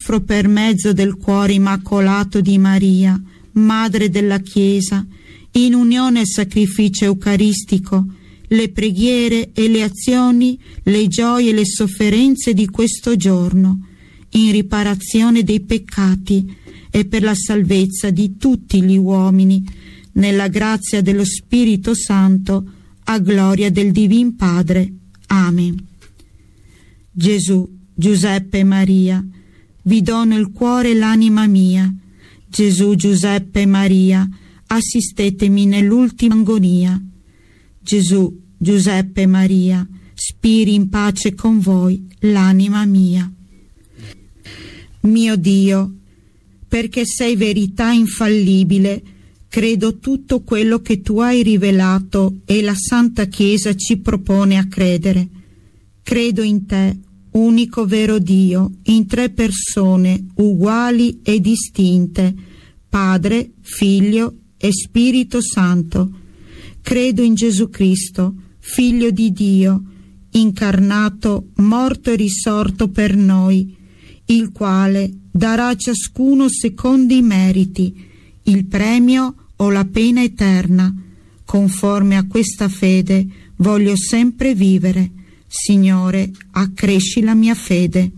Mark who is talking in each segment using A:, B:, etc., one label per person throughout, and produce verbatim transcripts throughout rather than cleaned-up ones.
A: offro per mezzo del cuore immacolato di Maria, Madre della Chiesa, in unione al sacrificio eucaristico, le preghiere e le azioni, le gioie e le sofferenze di questo giorno, in riparazione dei peccati e per la salvezza di tutti gli uomini, nella grazia dello Spirito Santo, a gloria del Divin Padre. Amen. Gesù, Giuseppe e Maria, vi dono il cuore e l'anima mia. Gesù, Giuseppe e Maria, assistetemi nell'ultima agonia. Gesù, Giuseppe e Maria, spiri in pace con voi l'anima mia. Mio Dio, perché sei verità infallibile, credo tutto quello che tu hai rivelato e la Santa Chiesa ci propone a credere. Credo in te, unico vero Dio, in tre persone uguali e distinte, Padre, Figlio e Spirito Santo. Credo in Gesù Cristo, Figlio di Dio, incarnato, morto e risorto per noi, il quale darà a ciascuno secondo i meriti il premio o la pena eterna. Conforme a questa fede voglio sempre vivere. Signore, accresci la mia fede.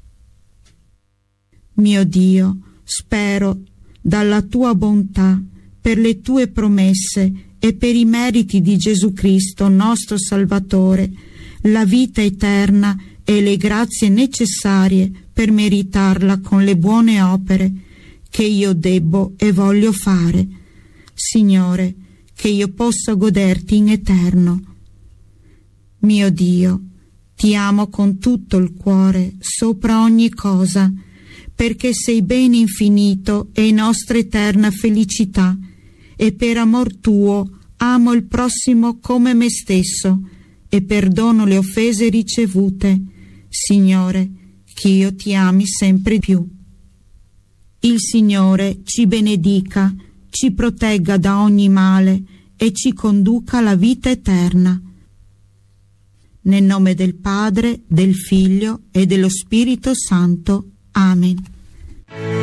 A: Mio Dio, spero dalla tua bontà, per le tue promesse e per i meriti di Gesù Cristo, nostro Salvatore, la vita eterna e le grazie necessarie per meritarla con le buone opere che io debbo e voglio fare. Signore, che io possa goderti in eterno. Mio Dio, ti amo con tutto il cuore, sopra ogni cosa, perché sei bene infinito e nostra eterna felicità, e per amor tuo amo il prossimo come me stesso, e perdono le offese ricevute. Signore, che io ti ami sempre più. Il Signore ci benedica, ci protegga da ogni male e ci conduca alla vita eterna. Nel nome del Padre, del Figlio e dello Spirito Santo. Amen.